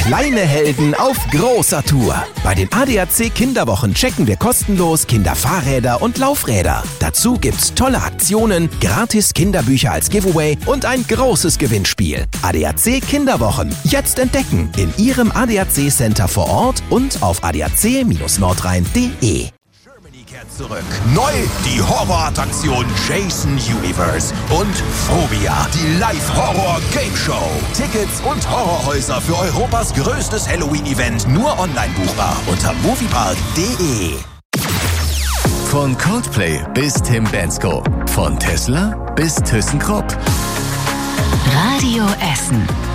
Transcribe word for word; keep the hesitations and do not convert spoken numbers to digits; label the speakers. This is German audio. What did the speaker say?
Speaker 1: Kleine Helden auf großer Tour. Bei den A D A C Kinderwochen checken wir kostenlos Kinderfahrräder und Laufräder. Dazu gibt's tolle Aktionen, gratis Kinderbücher als Giveaway und ein großes Gewinnspiel. A D A C Kinderwochen. Jetzt entdecken in Ihrem A D A C Center vor Ort und auf a d a c Bindestrich nordrhein punkt de.
Speaker 2: Kehrt zurück. Neu die Horrorattraktion Jason Universe und Phobia, die Live-Horror-Game-Show. Tickets und Horrorhäuser für Europas größtes Halloween-Event nur online buchbar unter moviepark punkt de.
Speaker 3: Von Coldplay bis Tim Bendzko, von Tesla bis ThyssenKrupp.
Speaker 4: Radio Essen.